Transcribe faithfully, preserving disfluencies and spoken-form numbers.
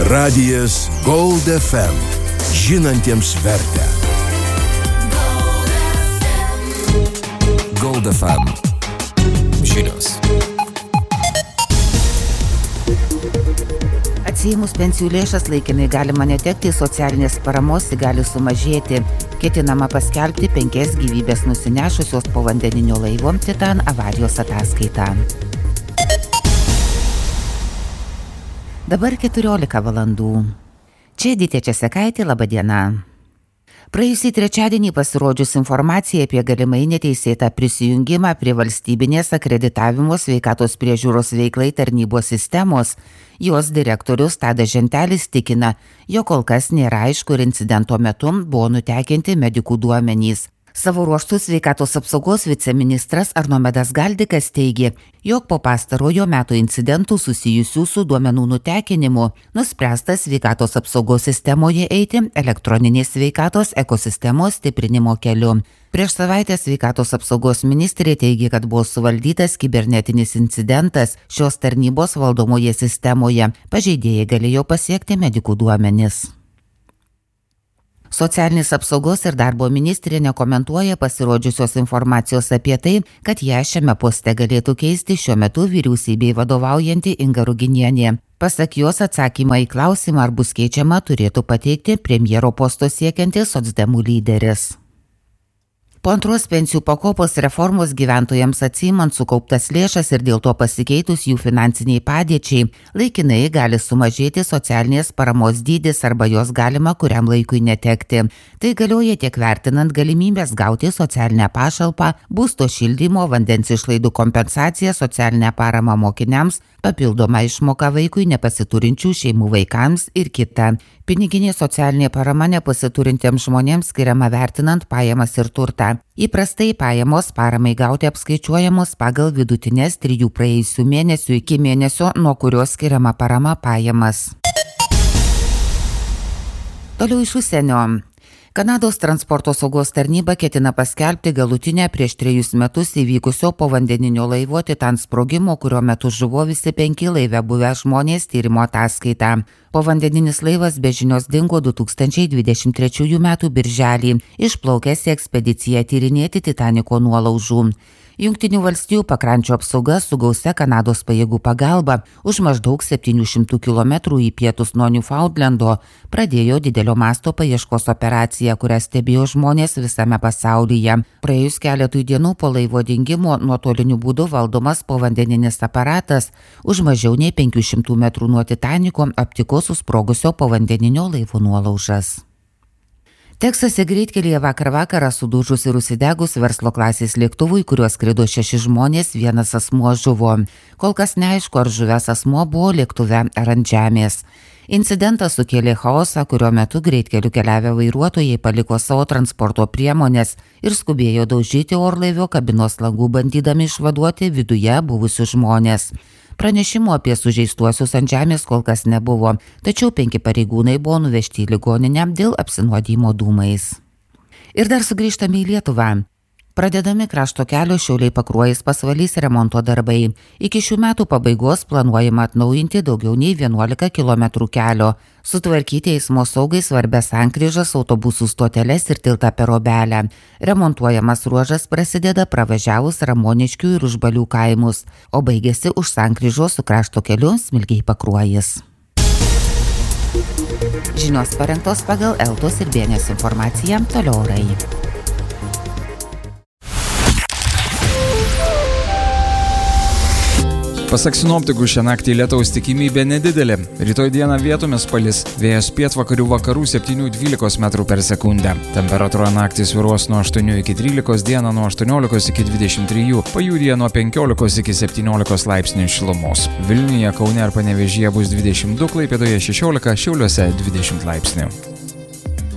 Radijas Gold F M. Žinantiems vertę. Gold F M. Žinios. Atsiėmus pensijų lėšas laikinai galima netekti, socialinės paramos gali sumažėti. Ketinama paskelbti penkias gyvybės nusinešusios povandeninio laivo Titan avarijos ataskaitą. Dabar keturiolika valandų. Čia Edita Česekaitė, laba diena. Praėjusį trečiadienį pasirodžius informacijai apie galimai neteisėtą prisijungimą prie valstybinės akreditavimo sveikatos priežiūros veiklai tarnybos sistemos, jos direktorius Tadas Žentelis tikina, jog kol kas nėra aišku ir incidento metu buvo nutekinti medikų duomenys. Savo ruožtų sveikatos apsaugos viceministras Arnomedas Galdikas teigė, jog po pastarojo metų incidentų susijusių su duomenų nutekinimu nuspręsta sveikatos apsaugos sistemoje eiti elektroninės sveikatos ekosistemos stiprinimo keliu. Prieš savaitę sveikatos apsaugos ministrė teigė, kad buvo suvaldytas kibernetinis incidentas šios tarnybos valdomoje sistemoje. Pažeidėjai galėjo pasiekti medikų duomenis. Socialinės apsaugos ir darbo ministrė nekomentuoja pasirodžiusios informacijos apie tai, kad ją šiame poste galėtų keisti šiuo metu vyriausybei vadovaujanti Inga Ruginienė. Pasak jos, atsakymą į klausimą, ar bus keičiama, turėtų pateikti premjero posto siekiantis socdemų lyderis. Po antros pensijų pakopos reformos gyventojams atsiimant sukauptas lėšas ir dėl to pasikeitus jų finansiniai padėčiai, laikinai gali sumažėti socialinės paramos dydis arba jos galima kuriam laikui netekti. Tai galioja tiek vertinant galimybės gauti socialinę pašalpą, būsto šildymo, vandens išlaidų kompensaciją, socialinę paramą mokiniams, papildomą išmoką vaikui nepasiturinčių šeimų vaikams ir kita. Piniginė socialinė parama nepasiturintiems žmonėms skiriama vertinant pajamas ir turtą. Įprastai pajamos paramai gauti apskaičiuojamos pagal vidutinės trijų praėjusių mėnesių iki mėnesio, nuo kurios skiriama parama pajamas. Toliau iš užsienio. Kanados transporto saugos tarnyba ketina paskelbti galutinę prieš trejus metus įvykusio povandeninio laivo Titan sprogimo, kurio metu žuvo visi penki laive buvę žmonės tyrimo ataskaitą. Povandeninis laivas be žinios dingo du tūkstančiai dvidešimt trečiųjų metų birželį, išplaukęs į ekspediciją tyrinėti Titaniko nuolaužų. Jungtinių valstijų pakrančio apsauga su gausia Kanados pajėgų pagalba už maždaug septynių šimtų kilometrų į pietus nuo Newfoundlando pradėjo didelio masto paieškos operaciją, kurią stebėjo žmonės visame pasaulyje. Praėjus keletui dienų po laivo dingimo nuotoliniu būdu valdomas povandeninis aparatas už mažiau nei penkių šimtų metrų nuo Titaniko aptiko susprogusio povandeninio laivo nuolaužas. Teksase greitkelyje vakar vakarą sudužus ir užsidegus verslo klasės lėktuvui, kuriuo skrido šeši žmonės, vienas asmuo žuvo. Kol kas neaišku, ar žuvęs asmuo buvo lėktuve ar ant žemės. Incidentas sukėlė chaosą, kurio metu greitkeliu keliavę vairuotojai paliko savo transporto priemonės ir skubėjo daužyti orlaivio kabinos langų, bandydami išvaduoti viduje buvusius žmonės. Pranešimų apie sužeistuosius ant žemės kol kas nebuvo, tačiau penki pareigūnai buvo nuvežti į ligoninę dėl apsinuodijimo dūmais. Ir dar sugrįžtame į Lietuvą. Pradedami krašto kelio Šiauliai Pakruojis Pasvalys remonto darbai. Iki šių metų pabaigos planuojama atnaujinti daugiau nei vienuolika kilometrų kelio, sutvarkyti eismo saugai svarbias sankryžas, autobusų stoteles ir tiltą per Obelę. Remontuojamas ruožas prasideda pravažiavus Ramoniškių ir Užbalių kaimus, o baigėsi už sankryžos su krašto keliu Smilgiai Pakruojis. Žinios parengtos pagal Eltos ir Bienės informaciją, toliau orai. Pasak sinoptikų, šią naktį lietaus tikimybė nedidelė. Rytoj dieną vietomis palis, vėjas pietvakarių vakarų septynių dvylikos metrų per sekundę. Temperatūra naktį svyruos nuo aštuonių iki trylikos, dieną nuo aštuoniolikos iki dvidešimt trijų, pajūryje nuo penkiolikos iki septyniolikos laipsnių šilumos. Vilniuje, Kaune ir Panevėžyje bus dvidešimt du, Klaipėdoje šešiolika, Šiauliuose dvidešimt laipsnių.